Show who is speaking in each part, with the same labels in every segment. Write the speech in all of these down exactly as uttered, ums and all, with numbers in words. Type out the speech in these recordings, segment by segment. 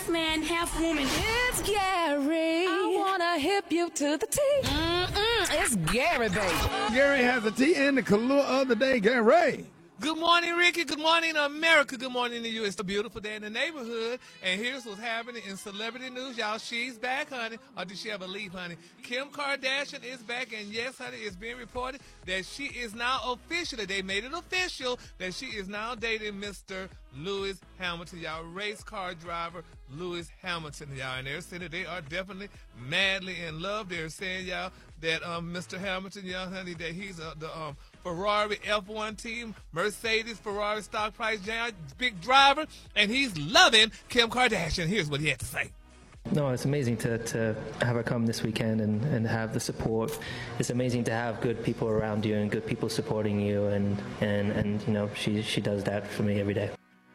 Speaker 1: half man, half woman.
Speaker 2: It's Gary. I wanna hip you to the T. Mm-mm, it's Gary, baby.
Speaker 3: Gary has a T and the color of the day, Gary.
Speaker 4: Good morning, Ricky. Good morning, America. Good morning to you. It's a beautiful day in the neighborhood. And here's what's happening in celebrity news, y'all. She's back, honey. Or did she ever leave, honey? Kim Kardashian is back. And yes, honey, it's being reported that she is now officially, they made it official, that she is now dating Mister Lewis Hamilton, y'all. Race car driver Lewis Hamilton, y'all. And they're saying that they are definitely madly in love. They're saying, y'all, that um, Mister Hamilton, y'all, honey, that he's uh, the um, Ferrari F one team, Mercedes, Ferrari stock price, big driver, and he's loving Kim Kardashian. Here's what he had to say.
Speaker 5: No, it's amazing to, to have her come this weekend and, and have the support. It's amazing to have good people around you and good people supporting you, and, and, and you know, she, she does that for me every day.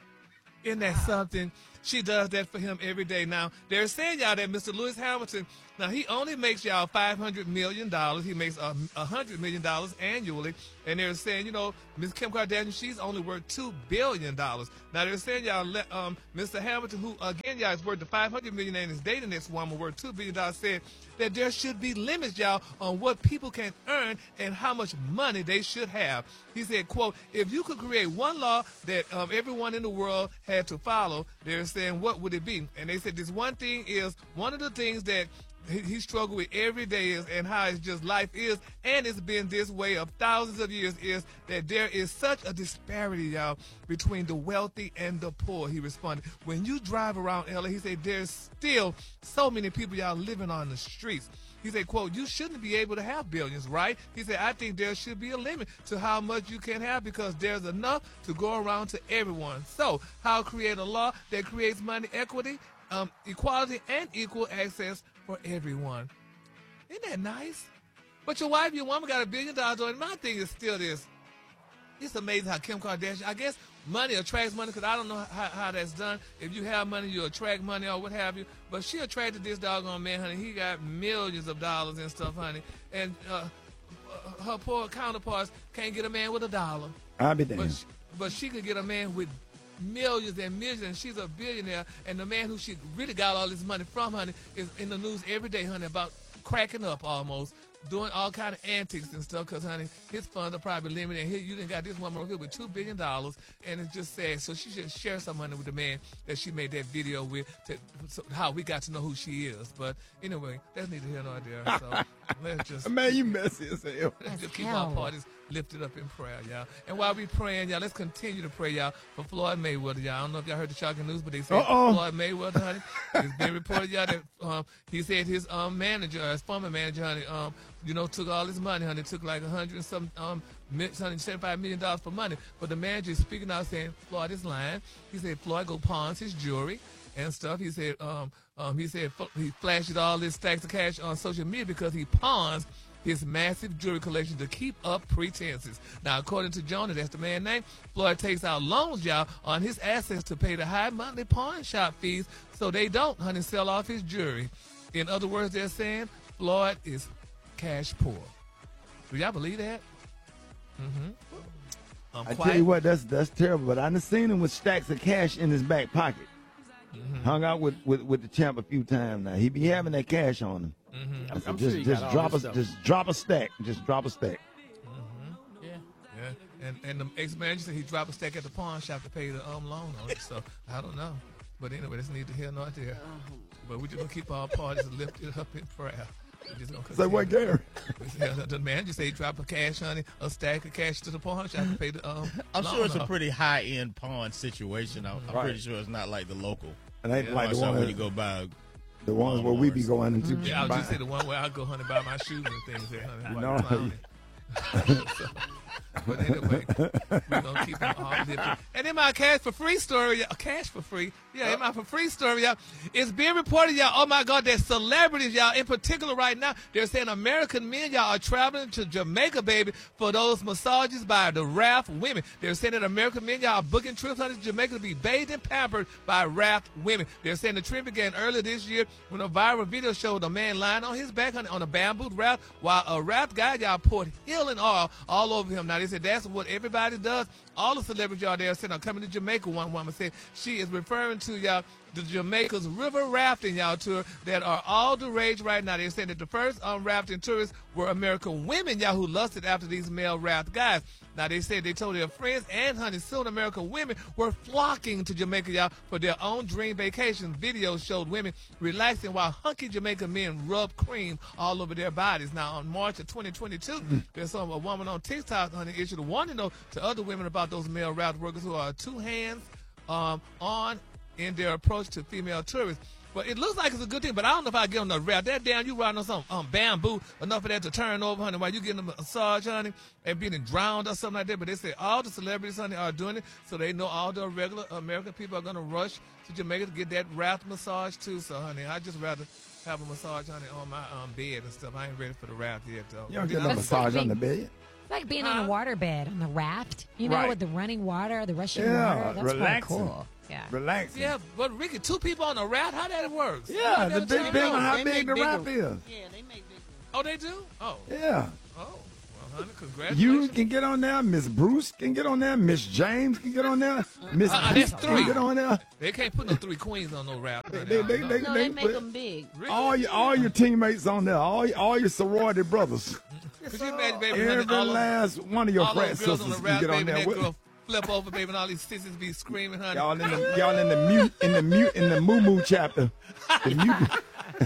Speaker 4: Isn't that something? She does that for him every day. Now, they're saying, y'all, that Mister Lewis Hamilton, now he only makes, y'all, five hundred million dollars. He makes uh, one hundred million dollars annually. And they're saying, you know, Miss Kim Kardashian, she's only worth two billion dollars. Now, they're saying, y'all, let, um, Mister Hamilton, who, again, y'all, is worth the five hundred million dollars and is dating this woman worth two billion dollars, said that there should be limits, y'all, on what people can earn and how much money they should have. He said, quote, if you could create one law that um, everyone in the world had to follow, they're saying, what would it be? And they said this one thing is, one of the things that he, he struggled with every day is, and how it's just life is, and it's been this way of thousands of years, is that there is such a disparity, y'all, between the wealthy and the poor. He responded, when you drive around L A, he said, there's still so many people, y'all, living on the streets. He said, quote, you shouldn't be able to have billions, right? He said, I think there should be a limit to how much you can have because there's enough to go around to everyone. So how create a law that creates money equity, um, equality, and equal access for everyone? Isn't that nice? But your wife, your woman got a billion dollars on it. My thing is still this. It's amazing how Kim Kardashian, I guess money attracts money, because I don't know how, how that's done. If you have money, you attract money or what have you. But she attracted this doggone man, honey. He got millions of dollars and stuff, honey. And uh, her poor counterparts can't get a man with a dollar.
Speaker 3: I'll be damned.
Speaker 4: But she, but she could get a man with millions and millions, and she's a billionaire. And the man who she really got all this money from, honey, is in the news every day, honey, about cracking up almost, doing all kind of antics and stuff, because, honey, his funds are probably limited. And here you done got this woman here with two billion dollars, and it's just sad. So she should share some money with the man that she made that video with, to, so how we got to know who she is. But anyway, that's neither here nor there. So let's just...
Speaker 3: Man, you messy as hell.
Speaker 4: Let's just keep our parties lifted up in prayer, y'all. And while we praying, y'all, let's continue to pray, y'all, for Floyd Mayweather, y'all. I don't know if y'all heard the shocking news, but they said Uh-oh. Floyd Mayweather, honey, it's been reported, y'all, that um, he said his um, manager, his former manager, honey, um, you know, took all his money, honey, took like a hundred and some, um, seventy-five million dollars for money. But the manager is speaking out saying Floyd is lying. He said Floyd go pawns his jewelry and stuff. He said, um, um, he said he flashes all his stacks of cash on social media because he pawns his massive jewelry collection to keep up pretenses. Now, according to Jonah, that's the man's name, Floyd takes out loans, y'all, on his assets to pay the high monthly pawn shop fees so they don't, honey, sell off his jewelry. In other words, they're saying Floyd is cash poor. Do y'all believe that? Mm-hmm. Um,
Speaker 3: I tell you what, that's that's terrible. But I done seen him with stacks of cash in his back pocket. Mm-hmm. Hung out with, with, with the champ a few times now. He be having that cash on him.
Speaker 4: Mm-hmm.
Speaker 3: I'm, I'm just sure just drop a stuff. just drop a stack. Just drop a stack.
Speaker 4: Mm-hmm. Yeah. Yeah. And and the ex-manager said he dropped a stack at the pawn shop to pay the um loan on it. So I don't know. But anyway, that's neither here nor there. But we just gonna keep our parties lifted up in prayer.
Speaker 3: Say what, Gary?
Speaker 4: The man just said he dropped a cash, honey, a stack of cash to the pawn shop to pay the um
Speaker 6: I'm
Speaker 4: loan
Speaker 6: sure it's
Speaker 4: off.
Speaker 6: a pretty high-end pawn situation. I'm, I'm
Speaker 3: right.
Speaker 6: pretty sure it's not like the local.
Speaker 3: And ain't
Speaker 6: Yeah,
Speaker 3: like the
Speaker 6: one
Speaker 3: one
Speaker 6: when you go buy.
Speaker 3: the ones where we be going into.
Speaker 4: Yeah, I was just say the one where I go, honey, buy my shoes and things there, honey.
Speaker 3: You know,
Speaker 4: so, but anyway, we're gonna keep them all lifted. And in my cash for free story, y'all, cash for free, yeah, in my for free story, y'all, it's being reported, y'all. Oh my God, that celebrities, y'all, in particular right now, they're saying American men, y'all, are traveling to Jamaica, baby, for those massages by the Raft women. They're saying that American men, y'all, are booking trips out to Jamaica to be bathed and pampered by Raft women. They're saying the trip began earlier this year when a viral video showed a man lying on his back on, on a bamboo raft while a raft guy, y'all, poured healing oil all over him. Now, they said that's what everybody does all the celebrities y'all there said, I'm coming to Jamaica. One woman said she is referring to y'all the Jamaica's river rafting y'all tour that are all the rage right now. They're saying that the first um, rafting tourists were American women y'all who lusted after these male raft guys. Now they said they told their friends and honey soon American women were flocking to Jamaica y'all for their own dream vacation. Videos showed women relaxing while hunky Jamaican men rubbed cream all over their bodies. Now on March of twenty twenty-two, mm. there's some a woman on TikTok honey issued a warning note to other women about those male raft workers who are two hands um, on in their approach to female tourists. But it looks like it's a good thing, but I don't know if I get on the raft. That damn, you riding on some um, bamboo, enough of that to turn over, honey, while you getting a massage, honey, and being drowned or something like that. But they say all the celebrities, honey, are doing it, so they know all the regular American people are going to rush to Jamaica to get that raft massage, too. So, honey, I'd just rather have a massage, honey, on my um, bed and stuff. I ain't ready for the raft yet, though.
Speaker 3: You don't get no massage on the bed?
Speaker 1: It's like being
Speaker 4: huh?
Speaker 1: on a water bed, on the raft, you know,
Speaker 3: right.
Speaker 1: with the running water, the rushing
Speaker 3: yeah,
Speaker 1: water. That's
Speaker 3: relaxing.
Speaker 1: quite cool. Yeah.
Speaker 3: Relaxing.
Speaker 4: Yeah, but Ricky, two people on a raft, how that works?
Speaker 3: Yeah, the big depends on how
Speaker 7: They
Speaker 3: big the
Speaker 7: make
Speaker 3: raft
Speaker 7: bigger-
Speaker 3: is.
Speaker 7: Yeah, they make big.
Speaker 4: Oh, they do? Oh.
Speaker 3: Yeah.
Speaker 4: Oh. Well, honey, congratulations.
Speaker 3: You can get on there. Miss Bruce can get on there. Miss James can get on there. Miss
Speaker 4: Uh-uh,
Speaker 3: Bruce
Speaker 4: that's
Speaker 3: can
Speaker 4: three.
Speaker 3: get on there.
Speaker 4: They can't put no three queens on no raft. honey.
Speaker 3: They, they, they,
Speaker 7: No,
Speaker 3: they
Speaker 7: they make
Speaker 3: put
Speaker 7: them big.
Speaker 4: Really?
Speaker 3: all your all your teammates on there. All your, all your sorority brothers.
Speaker 4: Could you imagine, baby, honey,
Speaker 3: Every
Speaker 4: all of-
Speaker 3: last one of your
Speaker 4: all
Speaker 3: frat
Speaker 4: those girls
Speaker 3: sisters
Speaker 4: on the
Speaker 3: can
Speaker 4: raft,
Speaker 3: get on
Speaker 4: baby,
Speaker 3: there
Speaker 4: that
Speaker 3: with
Speaker 4: girl flip over, baby, and all these sisters be screaming, honey.
Speaker 3: y'all in the y'all in the mute in the mute in the moo moo chapter. The mute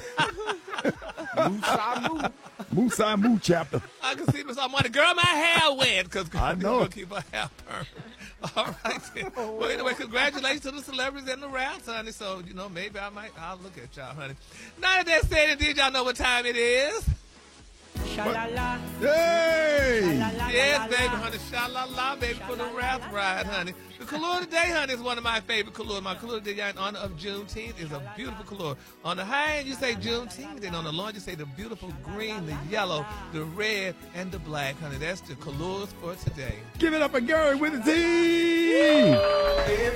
Speaker 7: Musa
Speaker 3: Musa Moo chapter.
Speaker 4: I can see Miss Armani, girl, my hair wet, because
Speaker 3: I know.
Speaker 4: gonna keep her hair permed. All right, then. Well, anyway, congratulations to the celebrities and the rafts, honey. So, you know, maybe I might, I'll look at y'all, honey. Now that that's said and did, y'all know what time it is?
Speaker 7: Sha-la-la.
Speaker 3: Hey!
Speaker 4: Yes, baby, honey. Sha-la-la, baby, for the raft ride, honey. The color today, honey, is one of my favorite colors. My color today in honor of Juneteenth is a beautiful color. On the high end, you say Juneteenth. Then on the lawn, you say the beautiful green, the yellow, the red, and the black, honey. That's the colors for today.
Speaker 3: Give it up for Gary with the team!